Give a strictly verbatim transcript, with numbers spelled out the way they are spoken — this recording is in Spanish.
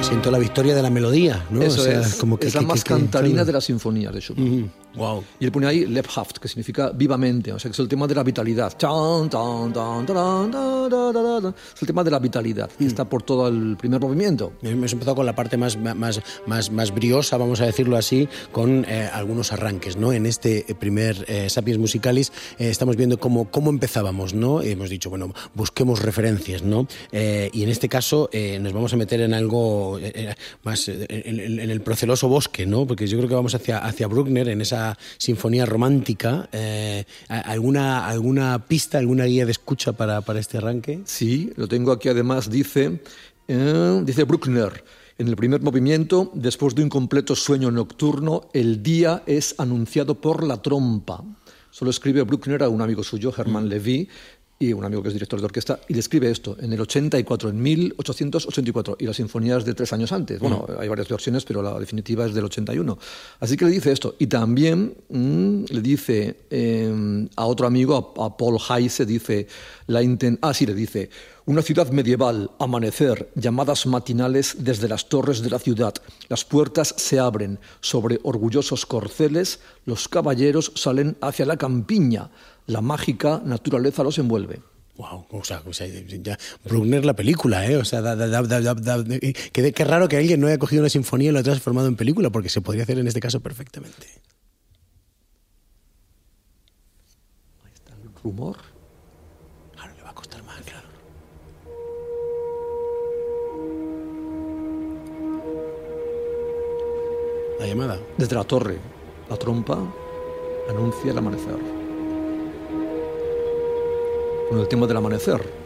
Siento la victoria de la melodía, ¿no? Eso o sea, es, como que, es la que, más que, cantarina que... de las sinfonías de Chopin. Mm-hmm. Wow. Y él pone ahí Lebhaft, que significa vivamente, o sea, que es el tema de la vitalidad. Chan, tan, tan, taran, da, da, da, da. Es el tema de la vitalidad, que mm. está por todo el primer movimiento. Hemos empezado con la parte más, más, más, más briosa, vamos a decirlo así, con eh, algunos arranques, ¿no? En este primer eh, Sapiens Musicalis eh, estamos viendo cómo, cómo empezábamos, ¿no? Hemos dicho, bueno, busquemos referencias, ¿no? Eh, y en este caso eh, nos vamos a meter en algo eh, más, eh, en, en el proceloso bosque, ¿no? Porque yo creo que vamos hacia, hacia Bruckner, en esa sinfonía romántica. Eh, ¿alguna, ¿Alguna pista, alguna guía de escucha para, para este arranque? Sí, lo tengo aquí. Además dice, eh, dice Bruckner, en el primer movimiento, después de un completo sueño nocturno, el día es anunciado por la trompa. Solo escribe Bruckner a un amigo suyo, Hermann mm. Levy, y un amigo que es director de orquesta, y le escribe esto en el ochenta y cuatro, en mil ochocientos ochenta y cuatro, y la sinfonía es de tres años antes. Bueno, mm. hay varias versiones, pero la definitiva es del ochenta y uno. Así que le dice esto. Y también mmm, le dice eh, a otro amigo, a, a Paul Heise, dice, la inten ah, sí, le dice, una ciudad medieval, amanecer, llamadas matinales desde las torres de la ciudad. Las puertas se abren sobre orgullosos corceles, los caballeros salen hacia la campiña. La mágica naturaleza los envuelve. Wow, o sea, o sea ya, Bruckner la película, ¿eh? O sea, da, da, da, da, da, qué, qué raro que alguien no haya cogido una sinfonía y lo haya transformado en película, porque se podría hacer en este caso perfectamente. Ahí está el rumor. Claro, le va a costar más, claro. La llamada. Desde la torre, la trompa anuncia el amanecer. Con el tema del amanecer.